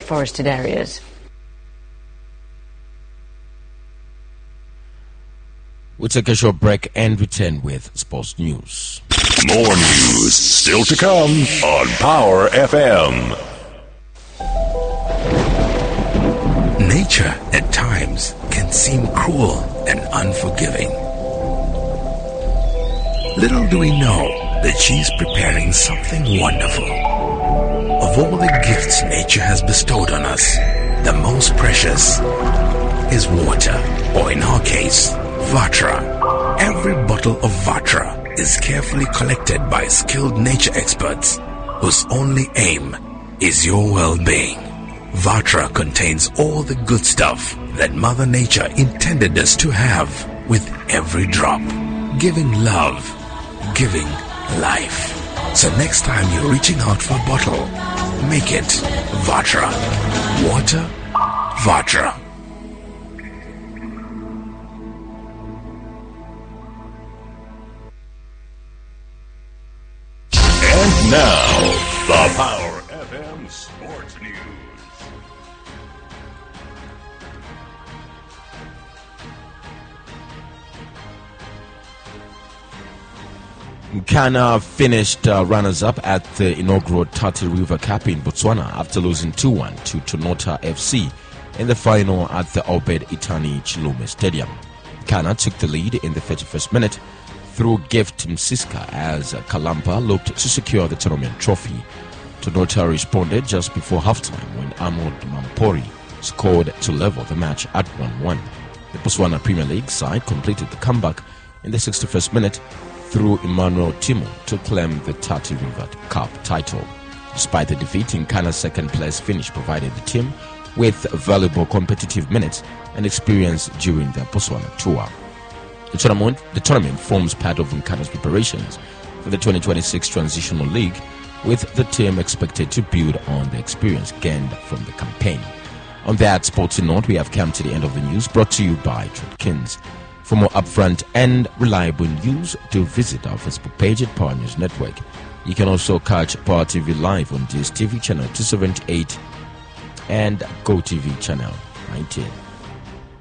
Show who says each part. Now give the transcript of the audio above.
Speaker 1: forested areas.
Speaker 2: We'll take a short break and return with sports news.
Speaker 3: More news still to come on Power FM.
Speaker 4: Nature at times can seem cruel and unforgiving. Little do we know that she's preparing something wonderful. Of all the gifts nature has bestowed on us, the most precious is water, or in our case, Vatra. Every bottle of Vatra is carefully collected by skilled nature experts whose only aim is your well-being. Vatra contains all the good stuff that Mother Nature intended us to have with every drop, giving love, giving life. So next time you're reaching out for a bottle, make it Vatra. Water, Vatra.
Speaker 3: And now, the Power FM Sports News.
Speaker 2: Ghana finished runners-up at the inaugural Tati River Cup in Botswana after losing 2-1 to Tonota FC in the final at the Obed Itani Chilume Stadium. Ghana took the lead in the 31st minute through Gift Msiska as Kalampa looked to secure the tournament trophy. Tonota responded just before halftime when Arnold Mampori scored to level the match at 1-1. The Botswana Premier League side completed the comeback in the 61st minute through Emmanuel Timo to claim the Tati River Cup title. Despite the defeat, in Ghana's second-place finish provided the team with valuable competitive minutes and experience during their Botswana tour. The tournament forms part of Ghana's preparations for the 2026 Transitional League, with the team expected to build on the experience gained from the campaign. On that sporting note, we have come to the end of the news, brought to you by Tretkins. For more upfront and reliable news, do visit our Facebook page at Power News Network. You can also catch Power TV live on DSTV channel 278 and GoTV channel 19.